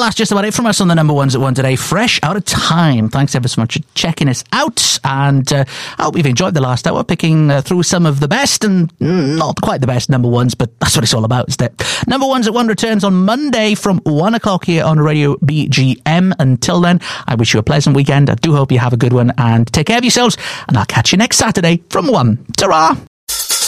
that's just about it from us on the number ones at 1 today. Fresh out of time. Thanks ever so much for checking us out. And I hope you've enjoyed the last hour, picking through some of the best and not quite the best number ones, but that's what it's all about, isn't it? Number ones at 1 returns on Monday from 1 o'clock here on Radio BGM. Until then, I wish you a pleasant weekend. I do hope you have a good one and take care of yourselves. And I'll catch you next Saturday from 1. Ta-ra!